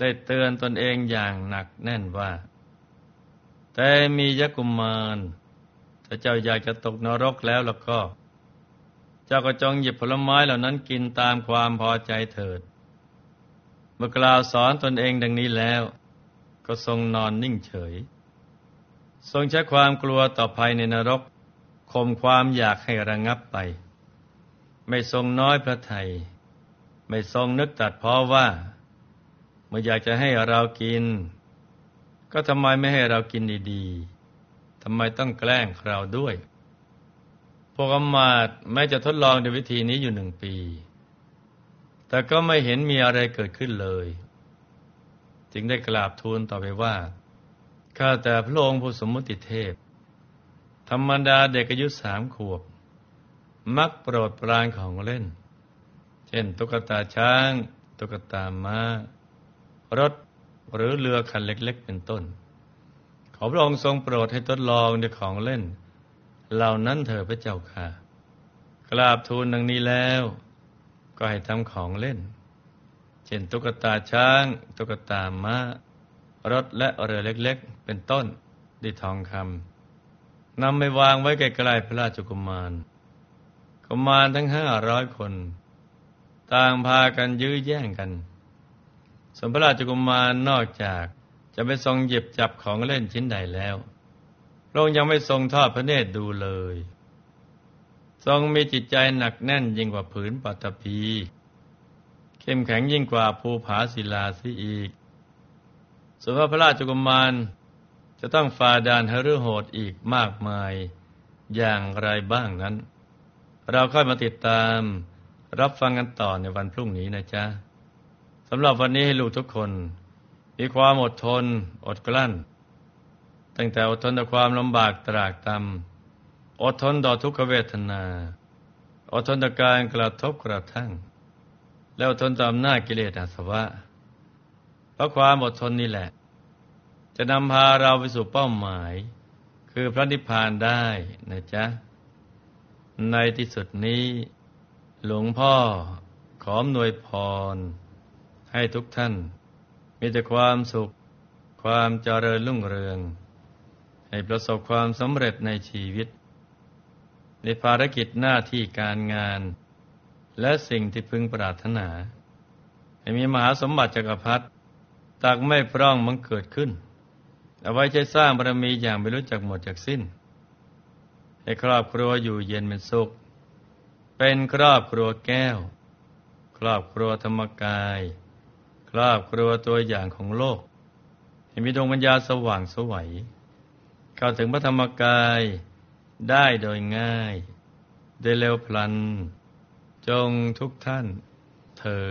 ได้เตือนตนเองอย่างหนักแน่นว่าแต่มียกุมารถ้าเจ้าอยากจะตกนรกแล้วก็เจ้าก็จงหยิบผลไม้เหล่านั้นกินตามความพอใจเถิดเมื่อกล่าวสอนตนเองดังนี้แล้วก็ทรงนอนนิ่งเฉยทรงใช้ความกลัวต่อภัยในนรกข่มความอยากให้ระงับไปไม่ทรงน้อยพระทัยไม่ทรงนึกตัดพ้อว่าเมื่ออยากจะให้เรากินก็ทำไมไม่ให้เรากินดีๆทำไมต้องแกล้งเราด้วยพวกอมาตย์แม้จะทดลองด้วยวิธีนี้อยู่1 ปีแต่ก็ไม่เห็นมีอะไรเกิดขึ้นเลยจึงได้กราบทูลต่อไปว่าข้าแต่พระองค์ผู้สมมุติเทพธรรมดาเด็กอายุ3 ขวบมักโปรดปรานของเล่นเช่นตุ๊กตาช้างตุ๊กตาม้ารถหรือเรือคันเล็กๆเป็นต้นขอพระองค์ทรงโปรดให้ทดลองด้วยของเล่นเหล่านั้นเถิดพระเจ้าค่ะกราบทูลดังนี้แล้วก็ให้ทำของเล่นเช่นตุ๊กตาช้างตุ๊กตาม้ารถและเรือเล็กๆเป็นต้นด้วยทองคำนำไปวางไว้ใกล้ๆพระราชกุมารกุมารทั้ง500 คนต่างพากันยื้อแย่งกันส่วนพระราชกุมารนอกจากจะไม่ทรงหยิบจับของเล่นชิ้นใดแล้วพระองค์ยังไม่ทรงทอดพระเนตรดูเลยทรงมีจิตใจหนักแน่นยิ่งกว่าผืนปฐพีเข้มแข็งยิ่งกว่าภูผาศิลาเสียอีกส่วนพระราชกุมารจะต้องฝ่าด่านหฤโหดอีกมากมายอย่างไรบ้างนั้นเราค่อยมาติดตามรับฟังกันต่อในวันพรุ่งนี้นะจ๊ะสำหรับวันนี้ให้ลูกทุกคนมีความอดทนอดกลั้นตั้งแต่อดทนต่อความลำบากตรากตำอดทนต่อทุกขเวทนาอดทนต่อการกระทบกระทั่งแล้วอดทนต่ออำนาจกิเลสอาสวะเพราะความอดทนนี่แหละจะนำพาเราไปสู่เป้าหมายคือพระนิพพานได้นะจ๊ะในที่สุดนี้หลวงพ่อขออำนวยพรให้ทุกท่านมีแต่ความสุขความเจริญรุ่งเรืองให้ประสบความสำเร็จในชีวิตในภารกิจหน้าที่การงานและสิ่งที่พึงปรารถนาให้มีมหาสมบัติจักรพรรดิตักไม่พร่องบังเกิดขึ้นเอาไว้ใช้สร้างบารมีอย่างไม่รู้จักหมดจักสิ้นให้ครอบครัวอยู่เย็นเป็นสุขเป็นครอบครัวแก้วครอบครัวธรรมกายครอบครัวตัวอย่างของโลกให้มีดวงปัญญาสว่างไสวเข้าถึงพระธรรมกายได้โดยง่ายโดยเร็วพลันจงทุกท่านเถิด